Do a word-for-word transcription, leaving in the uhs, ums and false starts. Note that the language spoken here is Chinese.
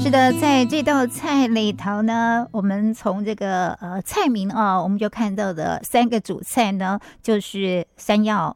是的，在这道菜里头呢，我们从这个呃菜名啊，我们就看到的三个主菜呢，就是山药、